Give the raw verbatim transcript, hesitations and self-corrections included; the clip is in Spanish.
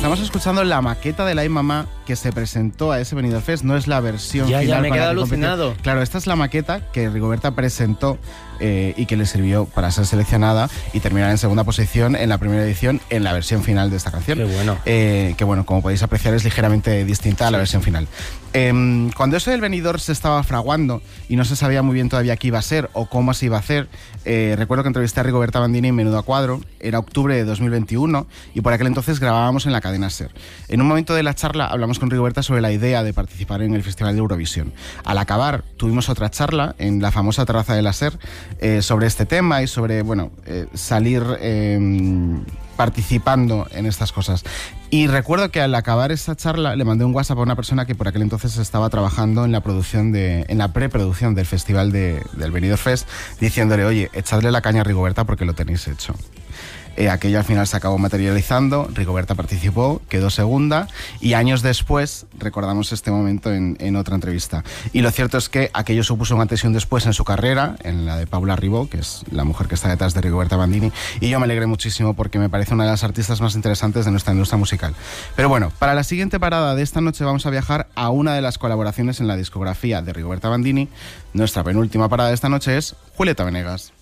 Estamos escuchando la maqueta de la Mamá que se presentó a ese Benidorm Fest, no es la versión ya, final. Ya, me he quedado que alucinado. compitió. Claro, esta es la maqueta que Rigoberta presentó eh, y que le sirvió para ser seleccionada y terminar en segunda posición en la primera edición en la versión final de esta canción. Qué bueno. Eh, que bueno, como podéis apreciar, es ligeramente distinta a la sí, versión sí. final. Eh, cuando eso del Benidorm se estaba fraguando y no se sabía muy bien todavía qué iba a ser o cómo se iba a hacer, eh, recuerdo que entrevisté a Rigoberta Bandini en Menudo a Cuadro, era octubre de dos mil veintiuno y por aquel entonces grabábamos en la cadena SER. En un momento de la charla hablamos con Rigoberta sobre la idea de participar en el Festival de Eurovisión. Al acabar tuvimos otra charla en la famosa terraza de la SER eh, sobre este tema y sobre, bueno, eh, salir eh, participando en estas cosas. Y recuerdo que al acabar esa charla le mandé un WhatsApp a una persona que por aquel entonces estaba trabajando en la producción de, en la preproducción del festival de, del Benidorm Fest, diciéndole, oye, echadle la caña a Rigoberta porque lo tenéis hecho. Eh, aquello al final se acabó materializando, Rigoberta participó, quedó segunda y años después recordamos este momento en, en otra entrevista. Y lo cierto es que aquello supuso un antes y un después en su carrera, en la de Paula Ribó, que es la mujer que está detrás de Rigoberta Bandini, y yo me alegré muchísimo porque me parece una de las artistas más interesantes de nuestra industria musical. Pero bueno, para la siguiente parada de esta noche vamos a viajar a una de las colaboraciones en la discografía de Rigoberta Bandini. Nuestra penúltima parada de esta noche es Julieta Venegas.